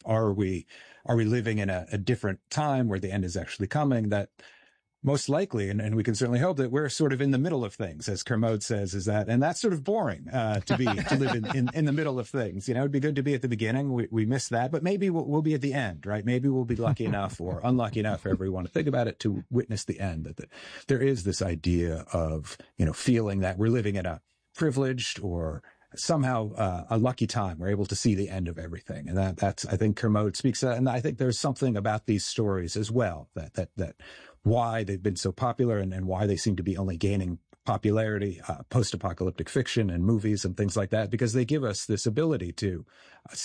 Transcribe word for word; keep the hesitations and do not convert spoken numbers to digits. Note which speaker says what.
Speaker 1: Are we, are we living in a, a different time where the end is actually coming? That most likely, and, and we can certainly hope that we're sort of in the middle of things, as Kermode says, is that, and that's sort of boring, uh, to be, to live in, in, in the middle of things. You know, it'd be good to be at the beginning. We, we miss that, but maybe we'll, we'll be at the end, right? Maybe we'll be lucky enough or unlucky enough, however you want to think about it, to witness the end. That the, there is this idea of, you know, feeling that we're living in a privileged or somehow uh, a lucky time. We're able to see the end of everything. And that, that's, I think Kermode speaks to that. And I think there's something about these stories as well, that, that, that why they've been so popular and, and why they seem to be only gaining popularity, uh, post-apocalyptic fiction and movies and things like that, because they give us this ability to